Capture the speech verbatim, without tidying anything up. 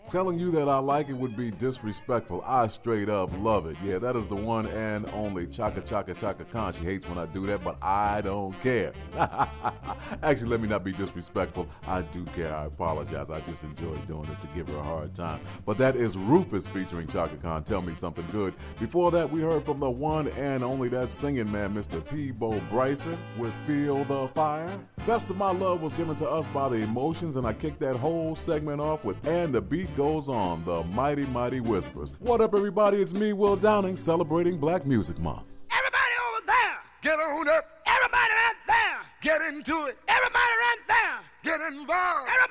Telling you that I like it would be disrespectful. I straight up love it. Yeah, that is the one and only Chaka Chaka Chaka Khan. She hates when I do that, but I don't care. Actually, let me not be disrespectful. I do care. I apologize. I just enjoy doing it to give her a hard time. But that is Rufus featuring Chaka Khan. Tell me something good. Before that, we heard from the one and only that singing man, Mister Peabo Bryson, with Feel the Fire. Best of My Love was given to us by the Emotions, and I kicked that whole segment off with And the Beat Goes On, the Mighty Mighty Whispers. What up, everybody? It's me, Will Downing, celebrating Black Music Month. Everybody over there, get on up. Everybody right there, get into it. Everybody right there, get involved. Everybody